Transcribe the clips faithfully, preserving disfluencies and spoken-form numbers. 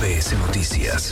B S Noticias.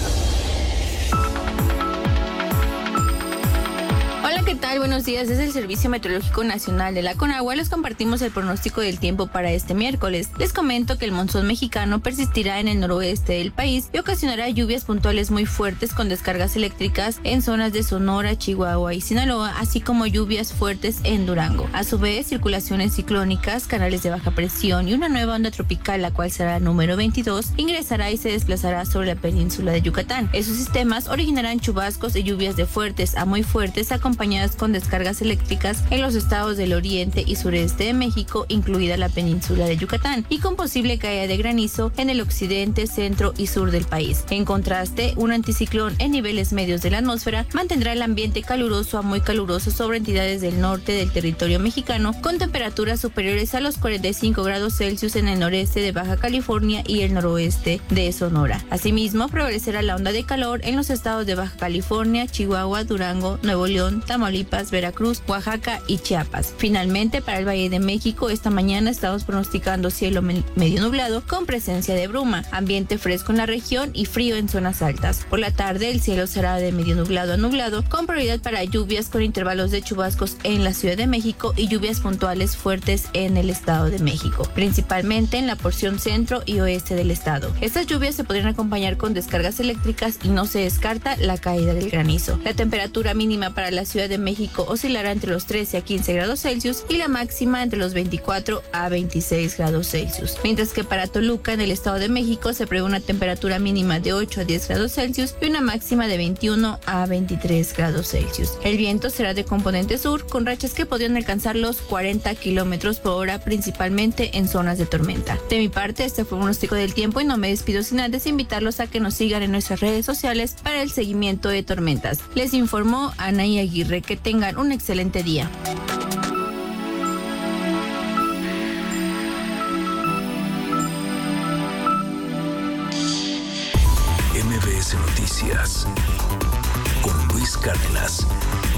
Hola, ¿qué tal? Buenos días. Desde el Servicio Meteorológico Nacional de la Conagua les compartimos el pronóstico del tiempo para este miércoles. Les comento que el monzón mexicano persistirá en el noroeste del país y ocasionará lluvias puntuales muy fuertes con descargas eléctricas en zonas de Sonora, Chihuahua y Sinaloa, así como lluvias fuertes en Durango. A su vez, circulaciones ciclónicas, canales de baja presión y una nueva onda tropical, la cual será la número veintidós, ingresará y se desplazará sobre la península de Yucatán. Esos sistemas originarán chubascos y lluvias de fuertes a muy fuertes, acompañadas con descargas eléctricas en los estados del oriente y sureste de México, incluida la península de Yucatán, y con posible caída de granizo en el occidente, centro y sur del país. En contraste, un anticiclón en niveles medios de la atmósfera mantendrá el ambiente caluroso a muy caluroso sobre entidades del norte del territorio mexicano, con temperaturas superiores a los cuarenta y cinco grados Celsius en el noreste de Baja California y el noroeste de Sonora. Asimismo, prevalecerá la onda de calor en los estados de Baja California, Chihuahua, Durango, Nuevo León, Tamaulipas, Veracruz, Oaxaca y Chiapas. Finalmente, para el Valle de México, esta mañana estamos pronosticando cielo me- medio nublado con presencia de bruma, ambiente fresco en la región y frío en zonas altas. Por la tarde, el cielo será de medio nublado a nublado, con probabilidad para lluvias con intervalos de chubascos en la Ciudad de México y lluvias puntuales fuertes en el Estado de México, principalmente en la porción centro y oeste del estado. Estas lluvias se podrían acompañar con descargas eléctricas y no se descarta la caída del granizo. La temperatura mínima para la Ciudad de México oscilará entre los trece a quince grados Celsius y la máxima entre los veinticuatro a veintiséis grados Celsius. Mientras que para Toluca, en el Estado de México, se prevé una temperatura mínima de ocho a diez grados Celsius y una máxima de veintiuno a veintitrés grados Celsius. El viento será de componente sur, con rachas que podrían alcanzar los cuarenta kilómetros por hora, principalmente en zonas de tormenta. De mi parte, este fue un pronóstico del tiempo y no me despido sin antes invitarlos a que nos sigan en nuestras redes sociales para el seguimiento de tormentas. Les informó Anaí Aguirre. Que tengan un excelente día. M B S Noticias con Luis Cárdenas.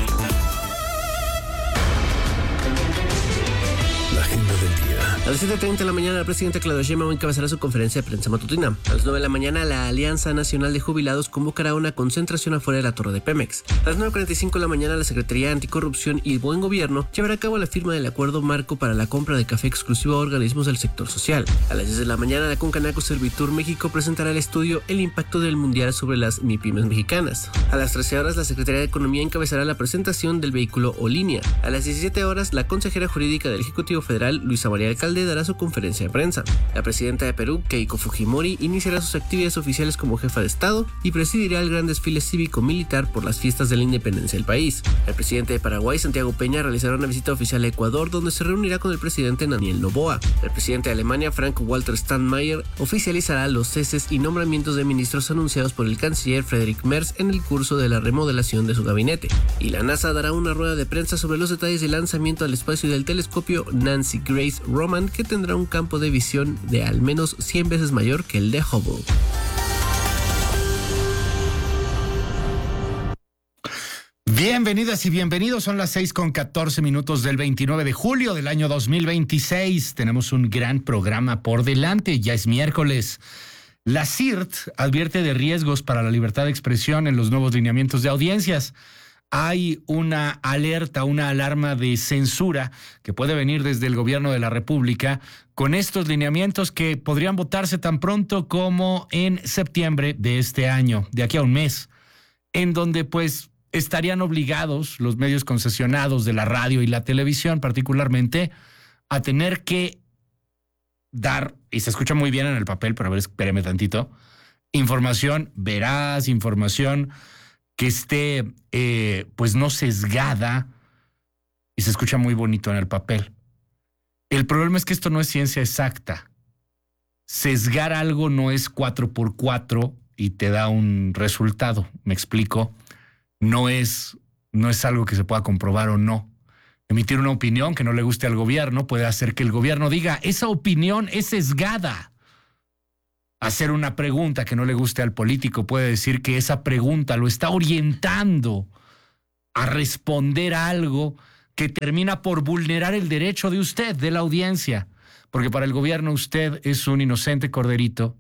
La agenda del día. A las siete treinta de la mañana, la presidenta Claudia Sheinbaum encabezará su conferencia de prensa matutina. A las nueve de la mañana, la Alianza Nacional de Jubilados convocará una concentración afuera de la Torre de Pemex. A las nueve cuarenta y cinco de la mañana, la Secretaría de Anticorrupción y Buen Gobierno llevará a cabo la firma del acuerdo marco para la compra de café exclusivo a organismos del sector social. A las diez de la mañana, la Concanaco Servitur México presentará el estudio El impacto del mundial sobre las MIPYMES mexicanas. A las trece horas, la Secretaría de Economía encabezará la presentación del vehículo O-Línea. A las diecisiete horas, la consejera jurídica del Ejecutivo Federal, Luisa María Alcalde, dará su conferencia de prensa. La presidenta de Perú, Keiko Fujimori, iniciará sus actividades oficiales como jefa de Estado y presidirá el gran desfile cívico-militar por las fiestas de la independencia del país. El presidente de Paraguay, Santiago Peña, realizará una visita oficial a Ecuador, donde se reunirá con el presidente Daniel Noboa. El presidente de Alemania, Frank-Walter Steinmeier, oficializará los ceses y nombramientos de ministros anunciados por el canciller Friedrich Merz en el curso de la remodelación de su gabinete. Y la NASA dará una rueda de prensa sobre los detalles del lanzamiento al espacio del telescopio Nancy Grace Roman, que tendrá un campo de visión de al menos cien veces mayor que el de Hubble. Bienvenidas y bienvenidos, son las seis con catorce minutos del veintinueve de julio del año dos mil veintiséis. Tenemos un gran programa por delante, ya es miércoles. La C I R T advierte de riesgos para la libertad de expresión en los nuevos lineamientos de audiencias. Hay una alerta, una alarma de censura que puede venir desde el gobierno de la República con estos lineamientos que podrían votarse tan pronto como en septiembre de este año, de aquí a un mes, en donde pues estarían obligados los medios concesionados de la radio y la televisión particularmente a tener que dar, y se escucha muy bien en el papel, pero a ver, espéreme tantito, información veraz, información que esté eh, pues no sesgada, y se escucha muy bonito en el papel. El problema es que esto no es ciencia exacta. Sesgar algo no es cuatro por cuatro y te da un resultado, ¿me explico? No es, no es algo que se pueda comprobar o no. Emitir una opinión que no le guste al gobierno puede hacer que el gobierno diga, esa opinión es sesgada. Hacer una pregunta que no le guste al político puede decir que esa pregunta lo está orientando a responder a algo que termina por vulnerar el derecho de usted, de la audiencia. Porque para el gobierno usted es un inocente corderito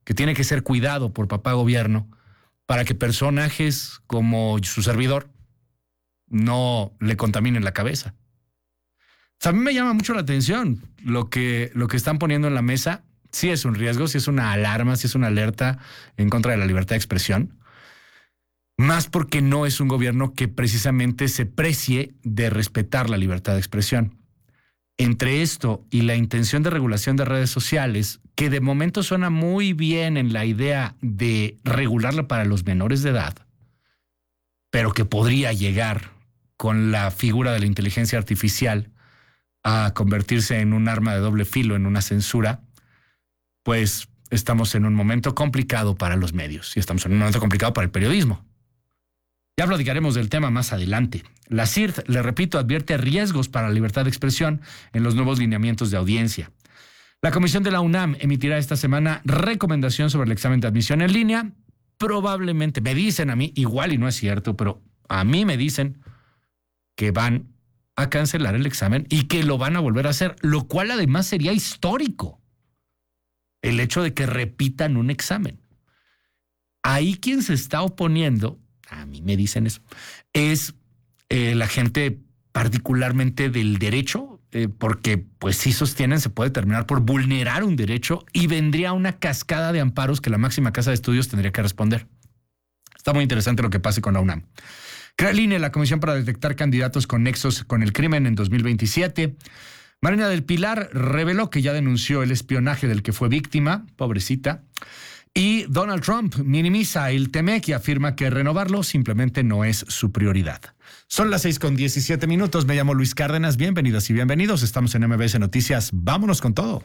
que tiene que ser cuidado por papá gobierno para que personajes como su servidor no le contaminen la cabeza. O sea, a mí me llama mucho la atención lo que, lo que están poniendo en la mesa. Sí es un riesgo, sí es una alarma, sí es una alerta en contra de la libertad de expresión. Más porque no es un gobierno que precisamente se precie de respetar la libertad de expresión. Entre esto y la intención de regulación de redes sociales, que de momento suena muy bien en la idea de regularla para los menores de edad, pero que podría llegar con la figura de la inteligencia artificial a convertirse en un arma de doble filo, en una censura, pues estamos en un momento complicado para los medios y estamos en un momento complicado para el periodismo. Ya platicaremos del tema más adelante. La C I R T, le repito, advierte riesgos para la libertad de expresión en los nuevos lineamientos de audiencia. La Comisión de la UNAM emitirá esta semana recomendación sobre el examen de admisión en línea. Probablemente, me dicen a mí, igual y no es cierto, pero a mí me dicen que van a cancelar el examen y que lo van a volver a hacer, lo cual además sería histórico. El hecho de que repitan un examen. Ahí quien se está oponiendo, a mí me dicen eso, es eh, la gente particularmente del derecho, eh, porque pues si sostienen se puede terminar por vulnerar un derecho y vendría una cascada de amparos que la máxima casa de estudios tendría que responder. Está muy interesante lo que pase con la UNAM. Crea el I N E, la Comisión para Detectar Candidatos con Nexos con el Crimen en dos mil veintisiete. Marina del Pilar reveló que ya denunció el espionaje del que fue víctima, pobrecita. Y Donald Trump minimiza el Temec y afirma que renovarlo simplemente no es su prioridad. Son las seis con diecisiete minutos. Me llamo Luis Cárdenas. Bienvenidas y bienvenidos. Estamos en M B S Noticias. Vámonos con todo.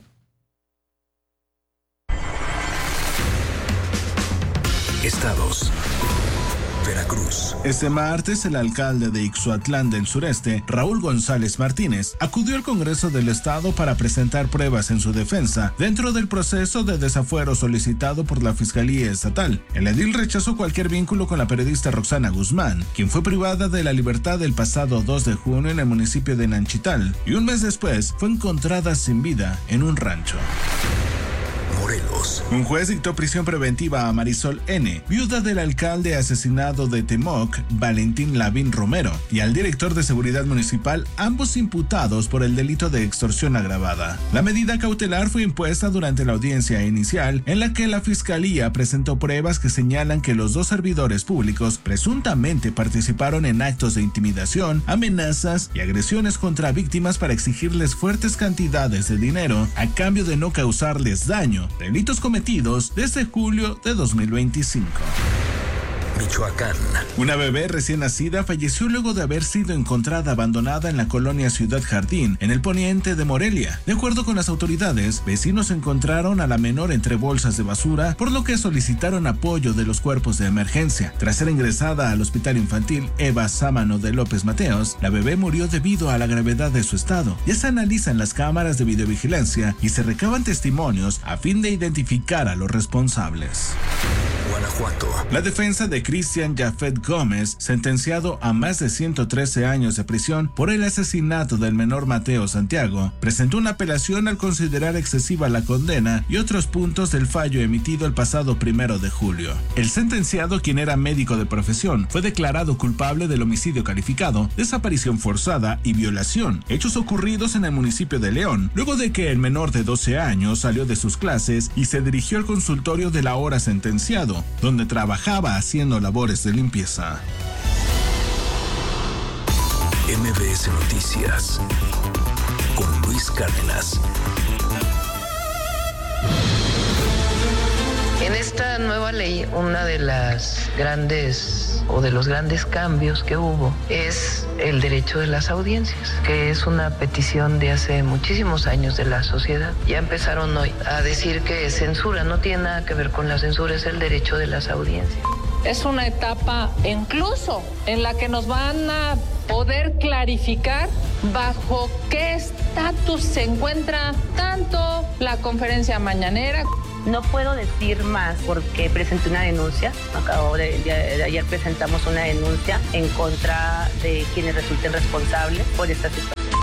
Estados. Veracruz. Este martes, el alcalde de Ixhuatlán del Sureste, Raúl González Martínez, acudió al Congreso del Estado para presentar pruebas en su defensa dentro del proceso de desafuero solicitado por la Fiscalía Estatal. El edil rechazó cualquier vínculo con la periodista Roxana Guzmán, quien fue privada de la libertad el pasado dos de junio en el municipio de Nanchital y un mes después fue encontrada sin vida en un rancho. Morelos. Un juez dictó prisión preventiva a Marisol N., viuda del alcalde asesinado de Temoc, Valentín Lavín Romero, y al director de seguridad municipal, ambos imputados por el delito de extorsión agravada. La medida cautelar fue impuesta durante la audiencia inicial, en la que la fiscalía presentó pruebas que señalan que los dos servidores públicos presuntamente participaron en actos de intimidación, amenazas y agresiones contra víctimas para exigirles fuertes cantidades de dinero a cambio de no causarles daño. Delitos cometidos desde julio de dos mil veinticinco. Michoacán. Una bebé recién nacida falleció luego de haber sido encontrada abandonada en la colonia Ciudad Jardín, en el poniente de Morelia. De acuerdo con las autoridades, vecinos encontraron a la menor entre bolsas de basura, por lo que solicitaron apoyo de los cuerpos de emergencia. Tras ser ingresada al hospital infantil Eva Sámano de López Mateos, la bebé murió debido a la gravedad de su estado. Ya se analizan las cámaras de videovigilancia y se recaban testimonios a fin de identificar a los responsables. Guanajuato. La defensa de Cristian Jafet Gómez, sentenciado a más de ciento trece años de prisión por el asesinato del menor Mateo Santiago, presentó una apelación al considerar excesiva la condena y otros puntos del fallo emitido el pasado primero de julio. El sentenciado, quien era médico de profesión, fue declarado culpable del homicidio calificado, desaparición forzada y violación, hechos ocurridos en el municipio de León, luego de que el menor de doce años salió de sus clases y se dirigió al consultorio del ahora sentenciado, donde trabajaba haciendo labores de limpieza. M B S Noticias con Luis Cárdenas. En esta nueva ley, una de las grandes o de los grandes cambios que hubo es el derecho de las audiencias, que es una petición de hace muchísimos años de la sociedad. Ya empezaron hoy a decir que censura no tiene nada que ver con la censura, es el derecho de las audiencias. Es una etapa incluso en la que nos van a poder clarificar bajo qué estatus se encuentra tanto la conferencia mañanera. No puedo decir más porque presenté una denuncia. Acabo de, de, de ayer presentamos una denuncia en contra de quienes resulten responsables por esta situación. El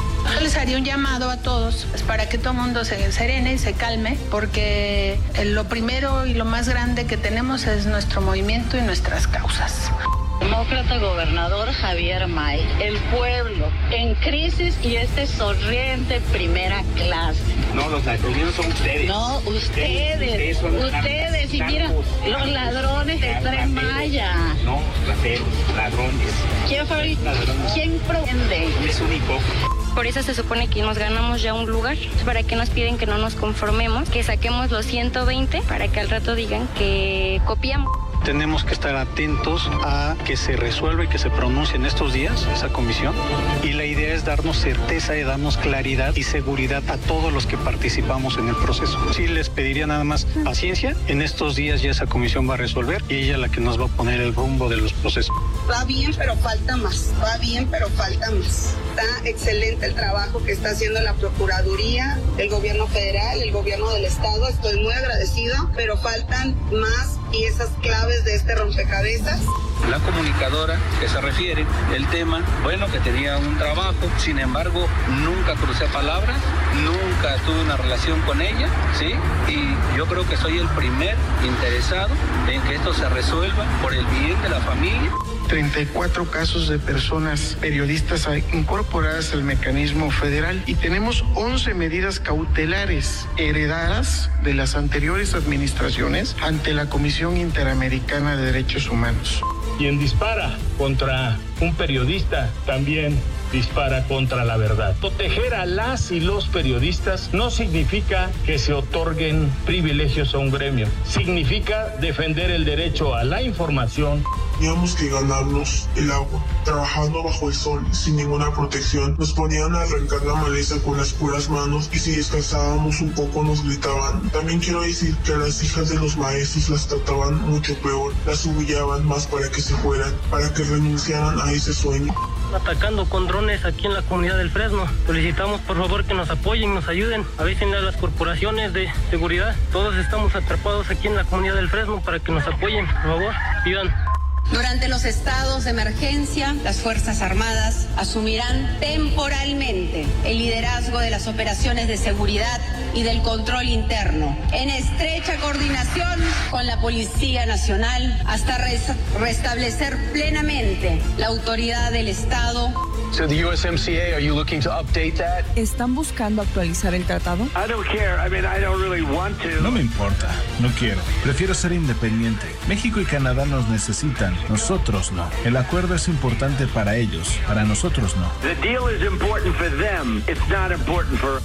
Entonces haría un llamado a todos pues, para que todo el mundo se serene y se calme, porque lo primero y lo más grande que tenemos es nuestro movimiento y nuestras causas. Demócrata gobernador Javier May, el pueblo en crisis y este sonriente primera clase. No, los ladrones son ustedes. No, ustedes, ustedes, son ustedes. Y mira, los ladrones de Tren Maya. No, rateros, ladrones. ¿Quién fue? ¿Quién prende? Es un hipócrita. Por eso se supone que nos ganamos ya un lugar. ¿Para qué nos piden que no nos conformemos? Que saquemos los ciento veinte para que al rato digan que copiamos. Tenemos que estar atentos a que se resuelva y que se pronuncie en estos días esa comisión. Y la idea es darnos certeza y darnos claridad y seguridad a todos los que participamos en el proceso. Sí les pediría nada más paciencia. En estos días ya esa comisión va a resolver y ella es la que nos va a poner el rumbo de los procesos. Va bien, pero falta más. Va bien, pero falta más. Está excelente el trabajo que está haciendo la Procuraduría, el gobierno federal, el gobierno del estado. Estoy muy agradecido, pero faltan más piezas claves de este rompecabezas. La comunicadora que se refiere, el tema, bueno, que tenía un trabajo, sin embargo, nunca crucé palabra, nunca tuve una relación con ella, ¿sí? Y yo creo que soy el primer interesado en que esto se resuelva por el bien de la familia. treinta y cuatro casos de personas periodistas incorporadas al mecanismo federal y tenemos once medidas cautelares heredadas de las anteriores administraciones ante la Comisión Interamericana de Derechos Humanos. Quien dispara contra un periodista también dispara contra la verdad. Proteger a las y los periodistas no significa que se otorguen privilegios a un gremio. Significa defender el derecho a la información. Teníamos que ganarnos el agua, trabajando bajo el sol, sin ninguna protección. Nos ponían a arrancar la maleza con las puras manos y si descansábamos un poco nos gritaban. También quiero decir que a las hijas de los maestros las trataban mucho peor, las humillaban más para que se fueran, para que renunciaran a ese sueño. Atacando con drones aquí en la comunidad del Fresno. Solicitamos por favor que nos apoyen, nos ayuden, avisen a las corporaciones de seguridad. Todos estamos atrapados aquí en la comunidad del Fresno para que nos apoyen, por favor, pidan. Durante los estados de emergencia, las Fuerzas Armadas asumirán temporalmente el liderazgo de las operaciones de seguridad y del control interno, en estrecha coordinación con la Policía Nacional, hasta res- restablecer plenamente la autoridad del Estado. So the U S M C A, are you looking to update that? ¿Están buscando actualizar el tratado? I don't care. I mean, I don't really want to. No me importa, no quiero. Prefiero ser independiente. México y Canadá nos necesitan, nosotros no. El acuerdo es importante para ellos, para nosotros no. The deal is important for them. It's not important for...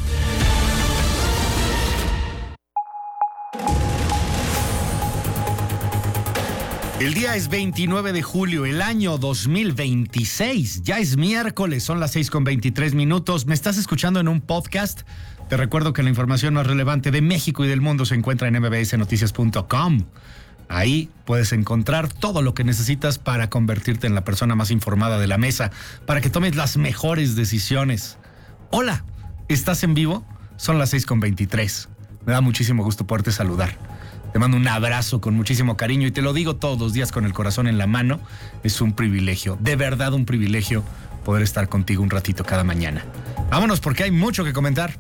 El día es veintinueve de julio, el año dos mil veintiséis. Ya es miércoles, son las seis con veintitrés minutos. ¿Me estás escuchando en un podcast? Te recuerdo que la información más relevante de México y del mundo se encuentra en eme be ese noticias punto com. Ahí puedes encontrar todo lo que necesitas para convertirte en la persona más informada de la mesa, para que tomes las mejores decisiones. Hola, ¿estás en vivo? Son las seis con veintitrés. Me da muchísimo gusto poderte saludar. Te mando un abrazo con muchísimo cariño y te lo digo todos los días con el corazón en la mano. Es un privilegio, de verdad un privilegio poder estar contigo un ratito cada mañana. Vámonos porque hay mucho que comentar.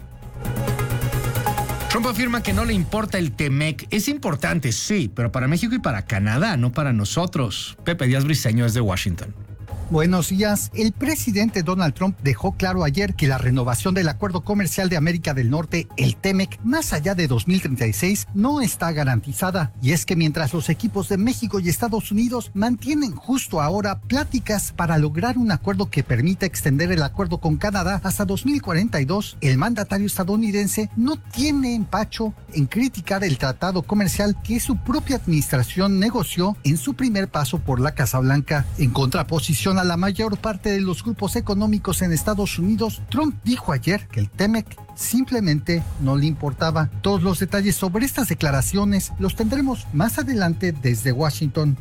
Trump afirma que no le importa el Temec. Es importante, sí, pero para México y para Canadá, no para nosotros. Pepe Díaz Briceño desde Washington. Buenos días. El presidente Donald Trump dejó claro ayer que la renovación del Acuerdo Comercial de América del Norte, el Temec, más allá de dos mil treinta y seis, no está garantizada. Y es que mientras los equipos de México y Estados Unidos mantienen justo ahora pláticas para lograr un acuerdo que permita extender el acuerdo con Canadá hasta dos mil cuarenta y dos, el mandatario estadounidense no tiene empacho en criticar el tratado comercial que su propia administración negoció en su primer paso por la Casa Blanca. En contraposición a la mayor parte de los grupos económicos en Estados Unidos, Trump dijo ayer que el Temec simplemente no le importaba. Todos los detalles sobre estas declaraciones los tendremos más adelante desde Washington.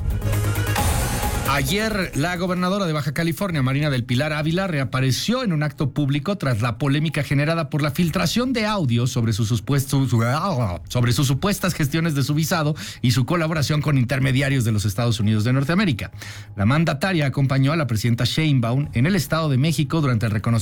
Ayer, la gobernadora de Baja California, Marina del Pilar Ávila, reapareció en un acto público tras la polémica generada por la filtración de audio sobre sus, supuestos, sobre sus supuestas gestiones de su visado y su colaboración con intermediarios de los Estados Unidos de Norteamérica. La mandataria acompañó a la presidenta Sheinbaum en el Estado de México durante el reconocimiento